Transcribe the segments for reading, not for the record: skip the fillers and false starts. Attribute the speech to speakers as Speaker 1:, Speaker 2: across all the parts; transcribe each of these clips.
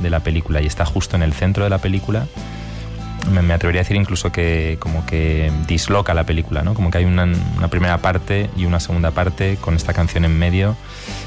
Speaker 1: de la película y está justo en el centro de la película, me atrevería a decir incluso que como que disloca la película, ¿no? Como que hay una primera parte y una segunda parte con esta canción en medio,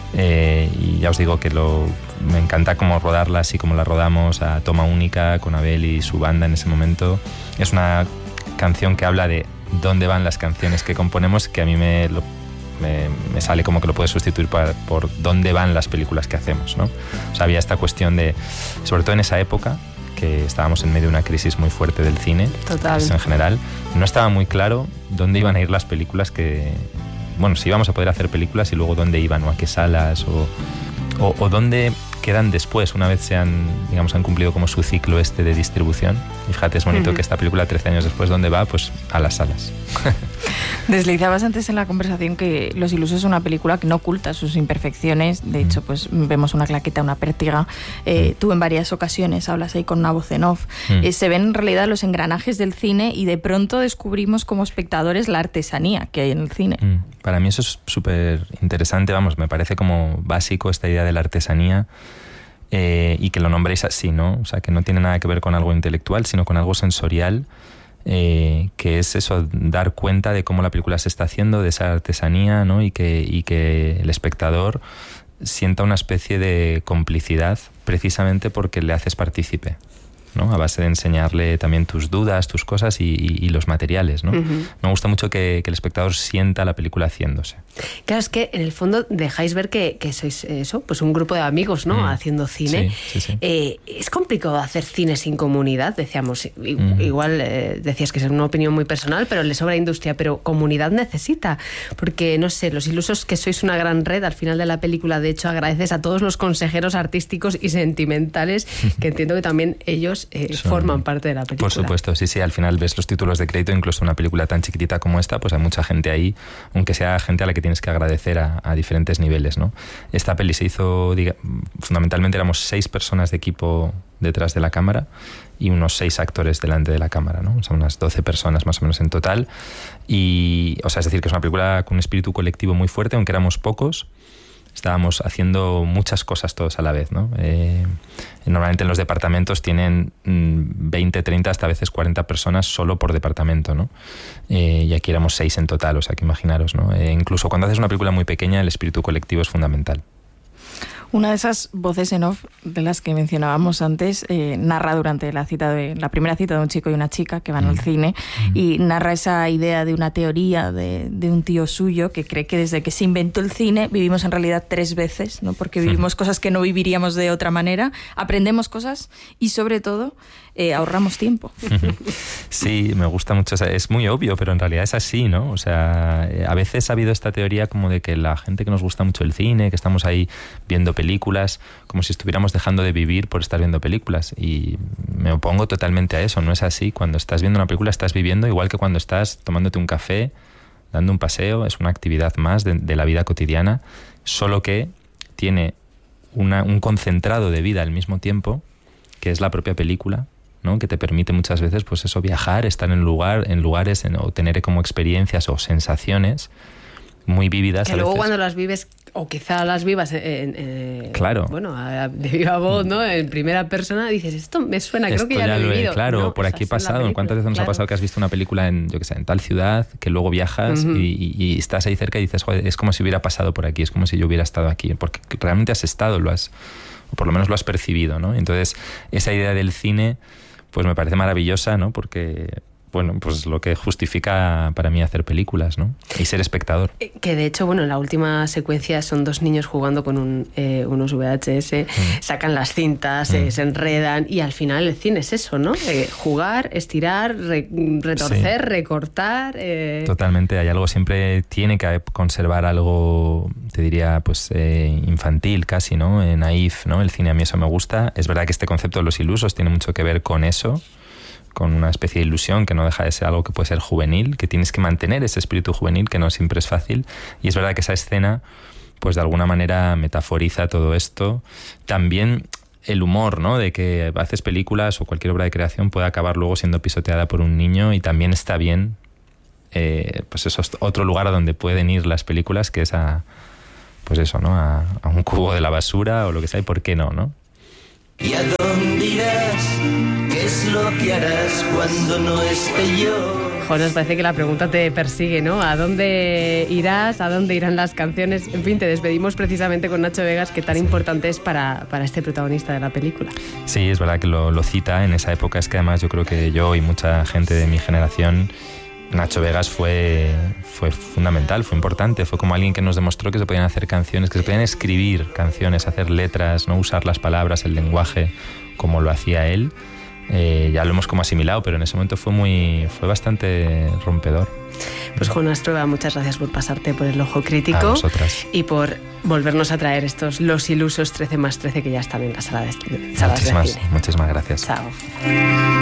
Speaker 1: y ya os digo que me encanta cómo rodarla así como la rodamos a toma única con Abel y su banda en ese momento. Es una canción que habla de dónde van las canciones que componemos, que a mí me sale como que lo puedes sustituir por dónde van las películas que hacemos, ¿no? O sea, había esta cuestión de, sobre todo en esa época, que estábamos en medio de una crisis muy fuerte del cine.
Speaker 2: Total.
Speaker 1: En general, no estaba muy claro dónde iban a ir las películas si íbamos a poder hacer películas y luego dónde iban, o a qué salas, o dónde quedan después, una vez han cumplido como su ciclo de distribución. Y fíjate, es bonito que esta película 13 años después, ¿dónde va? Pues a las salas.
Speaker 2: Deslizabas antes en la conversación que Los Ilusos es una película que no oculta sus imperfecciones. De hecho, pues vemos una claqueta, una pértiga. Tú en varias ocasiones hablas ahí con una voz en off. Se ven en realidad los engranajes del cine y de pronto descubrimos como espectadores la artesanía que hay en el cine.
Speaker 1: Para mí eso es súper interesante, me parece como básico esta idea de la artesanía, y que lo nombréis así, ¿no? O sea, que no tiene nada que ver con algo intelectual, sino con algo sensorial, que es eso, dar cuenta de cómo la película se está haciendo, de esa artesanía, ¿no? Y que el espectador sienta una especie de complicidad precisamente porque le haces partícipe, ¿no? A base de enseñarle también tus dudas, tus cosas y los materiales, ¿no? Me gusta mucho que el espectador sienta la película haciéndose.
Speaker 3: Claro, es que en el fondo dejáis ver que sois eso, pues un grupo de amigos, ¿no? Haciendo cine.
Speaker 1: Sí.
Speaker 3: Es complicado hacer cine sin comunidad, decíamos. Igual decías que es una opinión muy personal, pero le sobra industria, pero comunidad necesita. Porque, no sé, Los Ilusos, que sois una gran red, al final de la película, de hecho, agradeces a todos los consejeros artísticos y sentimentales, que entiendo que también ellos forman parte de la película.
Speaker 1: Por supuesto, sí, al final ves los títulos de crédito, incluso una película tan chiquitita como esta, pues hay mucha gente ahí, aunque sea gente a la que tienes que agradecer a diferentes niveles, ¿no? Esta peli se hizo, fundamentalmente éramos 6 personas de equipo detrás de la cámara y unos 6 actores delante de la cámara, ¿no? O sea, unas 12 personas más o menos en total. Y, o sea, es decir, que es una película con un espíritu colectivo muy fuerte, aunque éramos pocos. Estábamos haciendo muchas cosas todos a la vez, ¿no? Normalmente en los departamentos tienen 20, 30, hasta a veces 40 personas solo por departamento, ¿no? Y aquí éramos 6 en total, o sea que imaginaros, ¿no? Incluso cuando haces una película muy pequeña, el espíritu colectivo es fundamental.
Speaker 2: Una de esas voces en off de las que mencionábamos antes narra durante la primera cita de un chico y una chica que van al cine, y narra esa idea de una teoría de un tío suyo que cree que desde que se inventó el cine vivimos en realidad 3 veces, ¿no? Porque vivimos cosas que no viviríamos de otra manera, aprendemos cosas y sobre todo ahorramos tiempo.
Speaker 1: Sí, me gusta mucho. O sea, es muy obvio, pero en realidad es así, ¿no? O sea, a veces ha habido esta teoría como de que la gente que nos gusta mucho el cine, que estamos ahí viendo películas, como si estuviéramos dejando de vivir por estar viendo películas. Y me opongo totalmente a eso. No es así. Cuando estás viendo una película estás viviendo igual que cuando estás tomándote un café, dando un paseo. Es una actividad más de la vida cotidiana, solo que tiene un concentrado de vida al mismo tiempo, que es la propia película, ¿no? Que te permite muchas veces, pues eso, viajar, estar en lugares o tener como experiencias o sensaciones muy vívidas.
Speaker 3: Que luego cuando las vives, o quizá las vivas
Speaker 1: claro.
Speaker 3: Bueno, de viva voz, ¿no? En primera persona, dices, esto me suena, creo que ya lo he vivido.
Speaker 1: Claro,
Speaker 3: no,
Speaker 1: por aquí he pasado. ¿Cuántas veces nos ha pasado que has visto una película en tal ciudad, que luego viajas y estás ahí cerca y dices, joder, es como si hubiera pasado por aquí, es como si yo hubiera estado aquí, porque realmente has estado, o por lo menos lo has percibido, ¿no? Entonces, esa idea del cine, pues me parece maravillosa, ¿no? Porque, bueno, pues lo que justifica para mí hacer películas, ¿no? Y ser espectador.
Speaker 3: Que de hecho, bueno, en la última secuencia son 2 niños jugando con unos VHS, sacan las cintas, se enredan, y al final el cine es eso, ¿no? Jugar, estirar, retorcer, recortar.
Speaker 1: Totalmente, hay algo, siempre tiene que conservar algo, te diría, pues infantil casi, ¿no? Naif, ¿no? El cine, a mí eso me gusta. Es verdad que este concepto de Los Ilusos tiene mucho que ver con eso, con una especie de ilusión que no deja de ser algo que puede ser juvenil, que tienes que mantener ese espíritu juvenil, que no siempre es fácil. Y es verdad que esa escena, pues de alguna manera metaforiza todo esto. También el humor, ¿no? De que haces películas o cualquier obra de creación puede acabar luego siendo pisoteada por un niño, y también está bien, pues eso es otro lugar a donde pueden ir las películas, que es pues eso, ¿no? A un cubo de la basura o lo que sea, y por qué no, ¿no?
Speaker 4: ¿Y a dónde lo que harás cuando no esté yo.
Speaker 3: Jonas, parece que la pregunta te persigue, ¿no? ¿A dónde irás? ¿A dónde irán las canciones? En fin, te despedimos precisamente con Nacho Vegas, que tan importante es para este protagonista de la película.
Speaker 1: Sí, es verdad que lo cita en esa época. Es que además yo creo que yo y mucha gente de mi generación, Nacho Vegas fue fundamental, fue importante. Fue como alguien que nos demostró que se podían hacer canciones, que se podían escribir canciones, hacer letras, no usar las palabras, el lenguaje como lo hacía él. Ya lo hemos como asimilado, pero en ese momento fue bastante rompedor.
Speaker 3: Pues Jonas Trueba, muchas gracias por pasarte por el Ojo Crítico.
Speaker 1: A vosotras.
Speaker 3: Y por volvernos a traer estos Los Ilusos 13+13 que ya están en la sala de cine.
Speaker 1: Muchísimas gracias.
Speaker 3: Chao.